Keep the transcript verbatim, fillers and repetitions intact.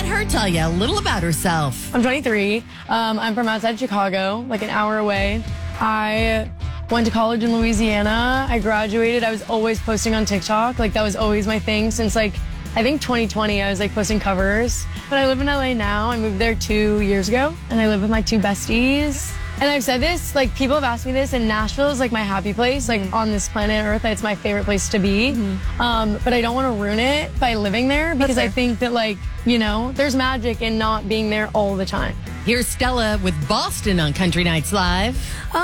let her tell you a little about herself. I'm twenty-three. Um, I'm from outside Chicago, like an hour away. I went to college in Louisiana. I graduated. I was always posting on TikTok. Like, that was always my thing since, like, I think twenty twenty, I was, like, posting covers. But I live in L A now. I moved there two years ago, and I live with my two besties. And I've said this, like, people have asked me this, and Nashville is, like, my happy place. Like, on this planet Earth, it's my favorite place to be. Mm-hmm. um, but I don't want to ruin it by living there because I think that, like, you know, there's magic in not being there all the time. Here's Stella with Boston on Country Nights Live. Oh,